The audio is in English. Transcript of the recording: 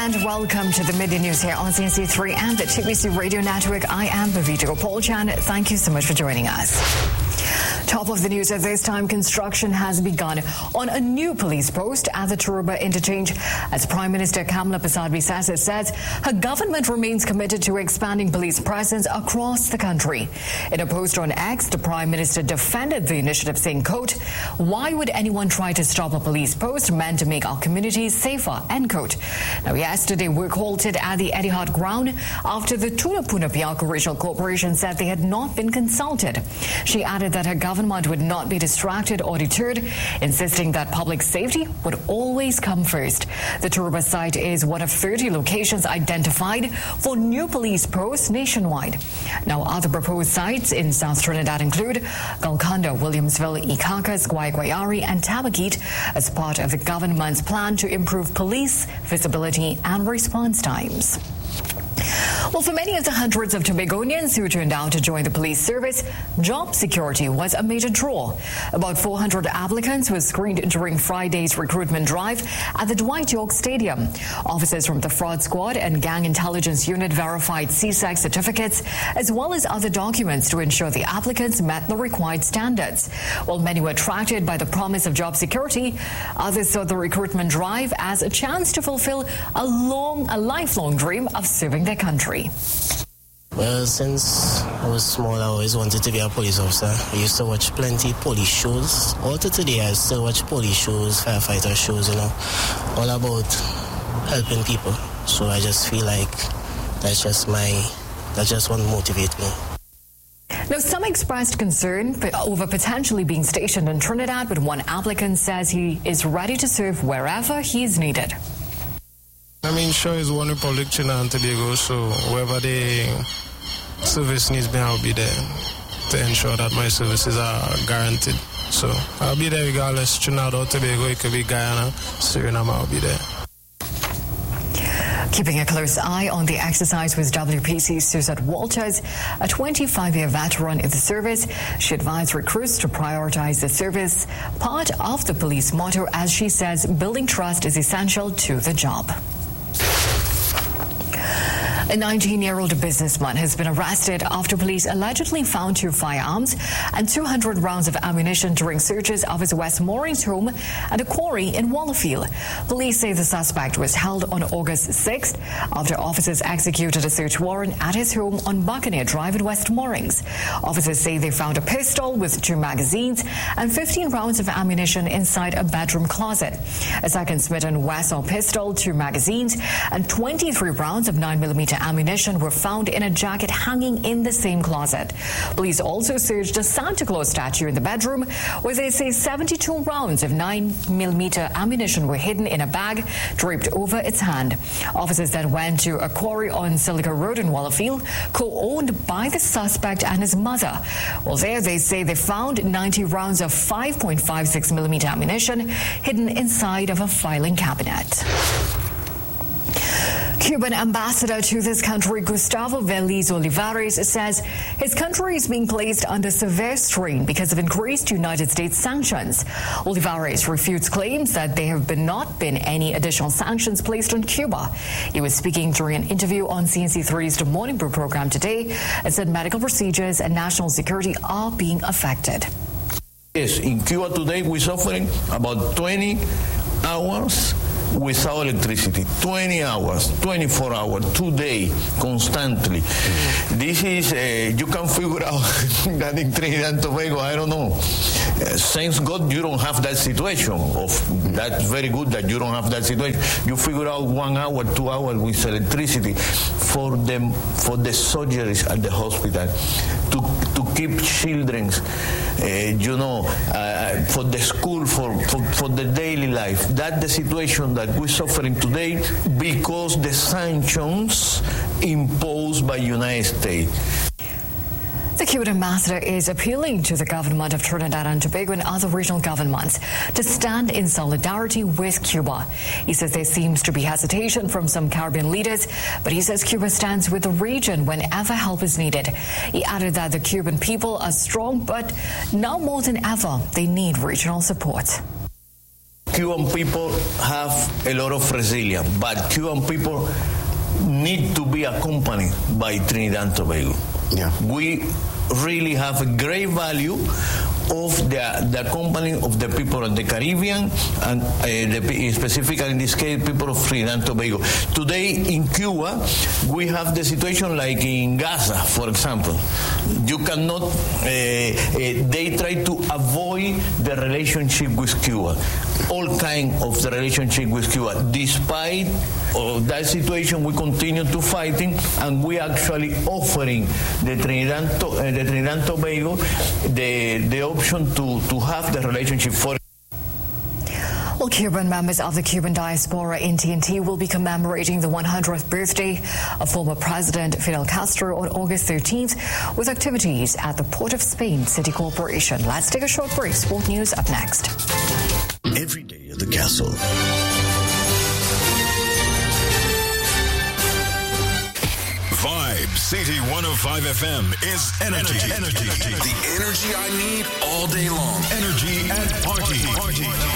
and welcome to the Midday News here on CNC3 and the TBC Radio Network. I am Bhavita Gopalchan. Thank you so much for joining us. Top of the news at this time, construction has begun on a new police post at the Taruba interchange. As Prime Minister Kamla Persad says her government remains committed to expanding police presence across the country. In a post on X, the Prime Minister defended the initiative, saying, quote, "Why would anyone try to stop a police post meant to make our communities safer?" End quote. Now, yesterday, work halted at the Etihad ground after the Tunapuna-Pialco Regional Corporation said they had not been consulted. She added that her government would not be distracted or deterred, insisting that public safety would always come first. The Taruba site is one of 30 locations identified for new police posts nationwide. Now, other proposed sites in South Trinidad include Golconda, Williamsville, Icacos, Guayguayari, and Tabaquite as part of the government's plan to improve police visibility and response times. Well, for many of the hundreds of Tobagonians who turned out to join the police service, job security was a major draw. About 400 applicants were screened during Friday's recruitment drive at the Dwight York Stadium. Officers from the Fraud Squad and Gang Intelligence Unit verified CSEC certificates as well as other documents to ensure the applicants met the required standards. While many were attracted by the promise of job security, others saw the recruitment drive as a chance to fulfill a lifelong dream of serving their country. Well, since I was small, I always wanted to be a police officer. I used to watch plenty police shows. All to today, I still watch police shows, firefighter shows, all about helping people. So I just feel like that's just what motivates me. Now, some expressed concern over potentially being stationed in Trinidad, but one applicant says he is ready to serve wherever he is needed. I mean, sure, it's One Republic, Trinidad and Tobago, so wherever the service needs me, I'll be there to ensure that my services are guaranteed. So I'll be there regardless, Trinidad or Tobago, it could be Guyana, Suriname, I'll be there. Keeping a close eye on the exercise was WPC Suzette Walters, a 25-year veteran in the service. She advised recruits to prioritize the service, part of the police motto, as she says building trust is essential to the job. A 19-year-old businessman has been arrested after police allegedly found 2 firearms and 200 rounds of ammunition during searches of his West Moorings home and a quarry in Wallerfield. Police say the suspect was held on August 6th after officers executed a search warrant at his home on Buccaneer Drive in West Moorings. Officers say they found a pistol with 2 magazines and 15 rounds of ammunition inside a bedroom closet. A second Smith & Wesson pistol, 2 magazines, and 23 rounds of 9mm ammunition were found in a jacket hanging in the same closet. Police also searched a Santa Claus statue in the bedroom, where they say 72 rounds of 9mm ammunition were hidden in a bag draped over its hand. Officers then went to a quarry on Silica Road in Wallerfield, co-owned by the suspect and his mother. Well, there they say they found 90 rounds of 5.56mm ammunition hidden inside of a filing cabinet. Cuban ambassador to this country, Gustavo Veliz Olivares, says his country is being placed under severe strain because of increased United States sanctions. Olivares refutes claims that there have not been any additional sanctions placed on Cuba. He was speaking during an interview on CNC3's The Morning Brew program today and said medical procedures and national security are being affected. Yes, in Cuba today we're suffering about 20 hours without electricity, 20 hours, 24 hours, 2 days, constantly. This is, you can figure out that in Trinidad and Tobago, I don't know. Thanks God you don't have that situation. That's very good that you don't have that situation. You figure out 1 hour, 2 hours with electricity for the surgeries at the hospital, to keep children, for the school, for the daily life. That's the situation that we're suffering today because the sanctions imposed by United States. The Cuban ambassador is appealing to the government of Trinidad and Tobago and other regional governments to stand in solidarity with Cuba. He says there seems to be hesitation from some Caribbean leaders, but he says Cuba stands with the region whenever help is needed. He added that the Cuban people are strong, but now more than ever, they need regional support. Cuban people have a lot of resilience, but Cuban people need to be accompanied by Trinidad and Tobago. Yeah. We really have a great value of the company of the people of the Caribbean and specifically in this case people of Trinidad and Tobago. Today in Cuba we have the situation like in Gaza, for example. You cannot, they try to avoid the relationship with Cuba, all kind of the relationship with Cuba. Despite that situation, we continue to fighting, and we actually offering the Trinidad and Tobago the option to have the relationship for. Well, Cuban members of the Cuban diaspora in TNT will be commemorating the 100th birthday of former President Fidel Castro on August 13th with activities at the Port of Spain City Corporation. Let's take a short break. Sport News up next. Every day at the castle. Vibe City 105 FM is energy. The energy I need all day long. Energy and party.